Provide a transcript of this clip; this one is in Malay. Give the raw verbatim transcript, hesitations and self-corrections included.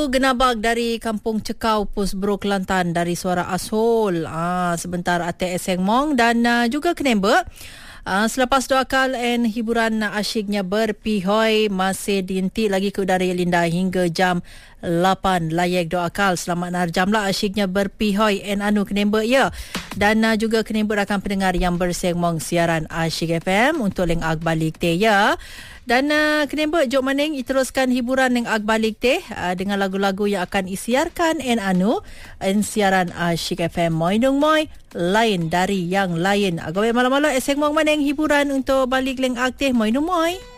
Lagu Genabak dari Kampung Cekau, Pusbro, Kelantan dari Suara Ashol. Ah, sebentar Ate Eseng Mong dan uh, juga Kenembek. Uh, selepas dua akal and hiburan asyiknya berpihoi masih dinti lagi ke udara Linda hingga jam lapan layak dua akal. Selamat narjam lah asyiknya berpihoi and anu Kenembek ya. Dan uh, juga Kenembek rakan pendengar yang bersegmong siaran Asyik F M untuk leng ag balik te ya. Dan uh, Kenembek jok maning iteruskan hiburan yang ag balik teh uh, dengan lagu-lagu yang akan isiarkan en anu en siaran Asyik F M moi dung moi lain dari yang lain. Agawe malam-malam eseng mong maning hiburan untuk balik leng ag teh moi dung moi.